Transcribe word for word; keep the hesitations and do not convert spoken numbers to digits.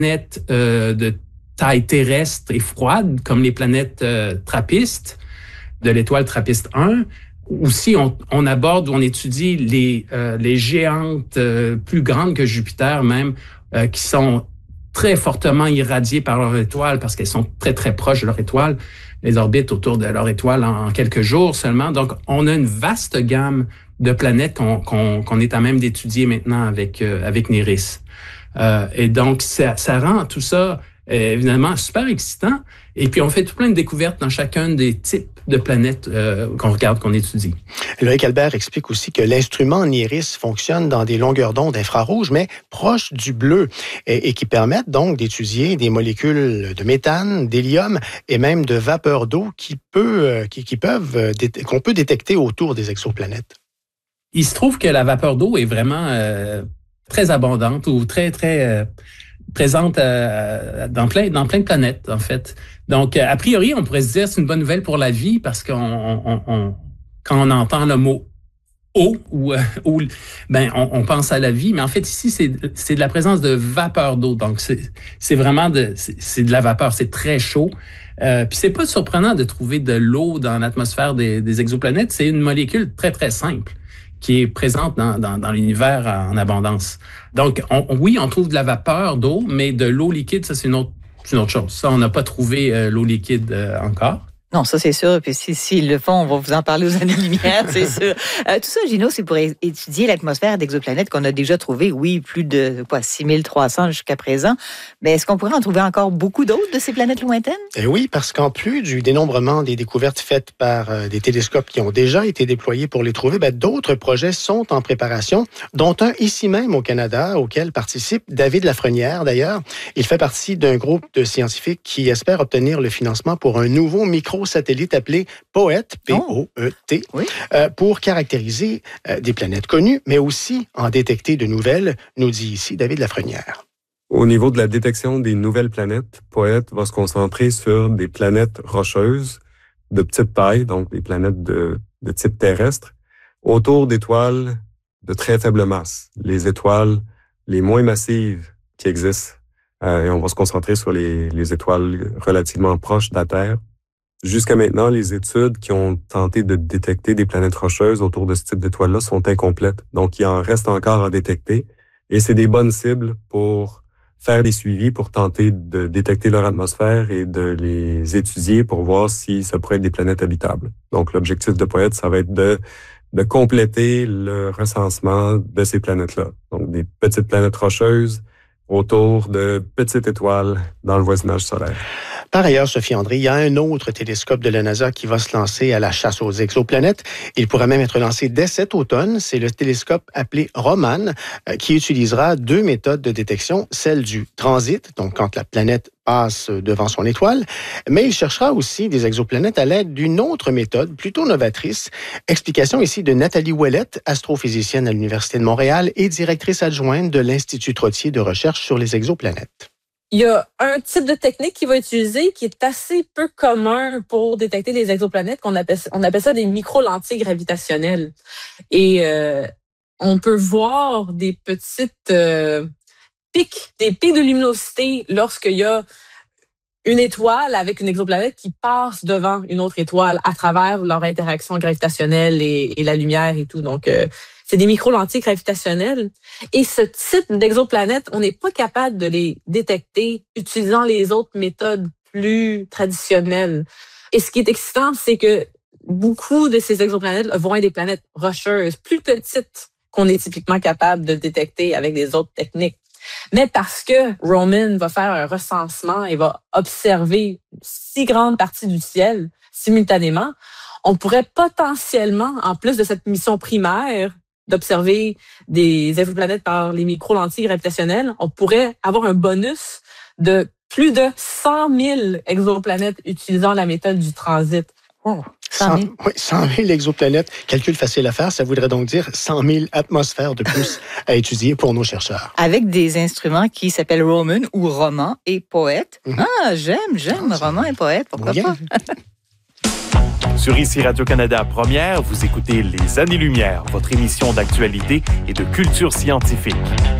planètes euh, de taille terrestre et froide, comme les planètes euh, trappistes de l'étoile Trappiste un. Aussi, on, on aborde ou on étudie les, euh, les géantes euh, plus grandes que Jupiter même, euh, qui sont très fortement irradiées par leur étoile parce qu'elles sont très, très proches de leur étoile. Les orbites autour de leur étoile en, en quelques jours seulement. Donc, on a une vaste gamme de planètes qu'on, qu'on, qu'on est à même d'étudier maintenant avec, euh, avec NIRISS. Euh, et donc, ça, ça rend tout ça euh, évidemment super excitant. Et puis, on fait tout plein de découvertes dans chacun des types de planètes euh, qu'on regarde, qu'on étudie. Loïc Albert explique aussi que l'instrument NIRISS fonctionne dans des longueurs d'onde infrarouges, mais proches du bleu, et, et qui permettent donc d'étudier des molécules de méthane, d'hélium et même de vapeur d'eau qui, peut, qui, qui peuvent, qu'on peut détecter autour des exoplanètes. Il se trouve que la vapeur d'eau est vraiment euh, très abondante ou très, très euh, présente euh, dans, plein, dans plein de planètes, en fait. Donc, a priori, on pourrait se dire que c'est une bonne nouvelle pour la vie parce qu'on, on, on, quand on entend le mot eau, ou, ou ben, on, on pense à la vie. Mais en fait, ici, c'est, c'est de la présence de vapeur d'eau. Donc, c'est, c'est vraiment de, c'est, c'est de la vapeur. C'est très chaud. Euh, puis, c'est pas surprenant de trouver de l'eau dans l'atmosphère des, des exoplanètes. C'est une molécule très, très simple qui est présente dans, dans, dans l'univers en abondance. Donc, on, oui, on trouve de la vapeur d'eau, mais de l'eau liquide, ça, c'est une autre, c'est une autre chose. Ça, on n'a pas trouvé euh, l'eau liquide euh, encore. Non, ça, c'est sûr. Puis s'ils si, si le font, on va vous en parler aux années-lumière, c'est sûr. Euh, tout ça, Gino, c'est pour étudier l'atmosphère d'exoplanètes qu'on a déjà trouvé, oui, plus de quoi, six mille trois cents jusqu'à présent. Mais est-ce qu'on pourrait en trouver encore beaucoup d'autres de ces planètes lointaines? Eh oui, parce qu'en plus du dénombrement des découvertes faites par euh, des télescopes qui ont déjà été déployés pour les trouver, ben, d'autres projets sont en préparation, dont un ici même au Canada, auquel participe David Lafrenière, d'ailleurs. Il fait partie d'un groupe de scientifiques qui espèrent obtenir le financement pour un nouveau micro satellite appelé POET, P O E T, oh. oui. euh, pour caractériser euh, des planètes connues, mais aussi en détecter de nouvelles, nous dit ici David Lafrenière. Au niveau de la détection des nouvelles planètes, POET va se concentrer sur des planètes rocheuses de petite taille, donc des planètes de, de type terrestre, autour d'étoiles de très faible masse, les étoiles les moins massives qui existent. Euh, et on va se concentrer sur les, les étoiles relativement proches de la Terre. Jusqu'à maintenant, les études qui ont tenté de détecter des planètes rocheuses autour de ce type d'étoiles-là sont incomplètes. Donc, il en reste encore à détecter. Et c'est des bonnes cibles pour faire des suivis, pour tenter de détecter leur atmosphère et de les étudier pour voir si ça pourrait être des planètes habitables. Donc, l'objectif de POET, ça va être de, de compléter le recensement de ces planètes-là. Donc, des petites planètes rocheuses autour de petites étoiles dans le voisinage solaire. Par ailleurs, Sophie André, il y a un autre télescope de la NASA qui va se lancer à la chasse aux exoplanètes. Il pourrait même être lancé dès cet automne. C'est le télescope appelé Roman, qui utilisera deux méthodes de détection, celle du transit, donc quand la planète passe devant son étoile, mais il cherchera aussi des exoplanètes à l'aide d'une autre méthode, plutôt novatrice. Explication ici de Nathalie Ouellette, astrophysicienne à l'Université de Montréal et directrice adjointe de l'Institut Trottier de recherche sur les exoplanètes. Il y a un type de technique qu'il va utiliser qui est assez peu commun pour détecter les exoplanètes, qu'on appelle, on appelle ça des micro-lentilles gravitationnelles. Et euh, on peut voir des petites euh, pics, des pics de luminosité lorsqu'il y a une étoile avec une exoplanète qui passe devant une autre étoile à travers leur interaction gravitationnelle et, et la lumière et tout. Donc, euh, c'est des micro-lentilles gravitationnelles. Et ce type d'exoplanètes, on n'est pas capable de les détecter utilisant les autres méthodes plus traditionnelles. Et ce qui est excitant, c'est que beaucoup de ces exoplanètes vont être des planètes rocheuses, plus petites qu'on est typiquement capable de détecter avec des autres techniques. Mais parce que Roman va faire un recensement et va observer une si grande partie du ciel simultanément, on pourrait potentiellement, en plus de cette mission primaire, d'observer des exoplanètes par les micro-lentilles gravitationnelles, on pourrait avoir un bonus de plus de cent mille exoplanètes utilisant la méthode du transit. Oh, cent mille. Oui, cent mille exoplanètes. Calcul facile à faire, ça voudrait donc dire cent mille atmosphères de plus à étudier pour nos chercheurs. Avec des instruments qui s'appellent Roman ou Roman et POET. Mm-hmm. Ah, j'aime, j'aime ah, Roman et POET, pourquoi bien. Pas? Sur Ici Radio-Canada Première, vous écoutez Les Années-Lumière, votre émission d'actualité et de culture scientifique.